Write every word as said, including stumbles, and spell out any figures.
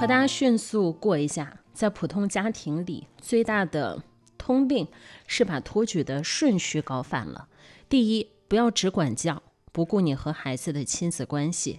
和大家迅速过一下，在普通家庭里最大的通病是把托举的顺序搞反了。第一，不要只管教，不顾你和孩子的亲子关系。